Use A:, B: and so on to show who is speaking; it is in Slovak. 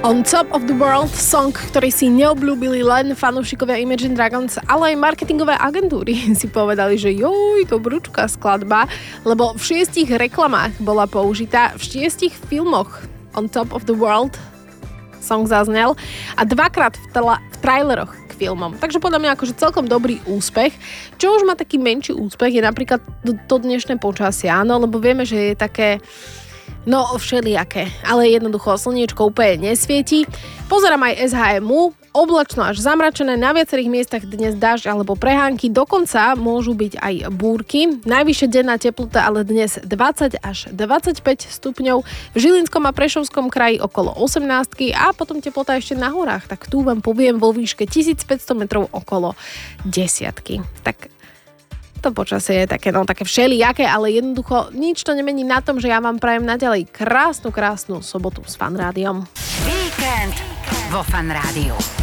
A: On Top of the World, song, ktorý si neobľúbili len fanúšikovia Imagine Dragons, ale aj marketingové agentúry si povedali, že joj, to brúčka skladba, lebo v 6 reklamách bola použitá, v 6 filmoch On Top of the World song zaznel a 2-krát v traileroch k filmom. Takže podľa mňa akože celkom dobrý úspech. Čo už má taký menší úspech je napríklad to dnešné počasie, áno, lebo vieme, že je také všelijaké, ale jednoducho slniečko úplne nesvieti. Pozerám aj SHMU, oblačno až zamračené, na viacerých miestach dnes dážď alebo prehánky, dokonca môžu byť aj búrky. Najvyššia denná teplota ale dnes 20 až 25 stupňov, v Žilinskom a Prešovskom kraji okolo 18 a potom teplota ešte na horách, tak tu vám poviem vo výške 1500 metrov okolo 10. Tak to počasie je také všelijaké, ale jednoducho nič to nemení na tom, že ja vám prajem naďalej krásnu sobotu s Fan Rádiom.
B: Víkend vo Fan Rádiu.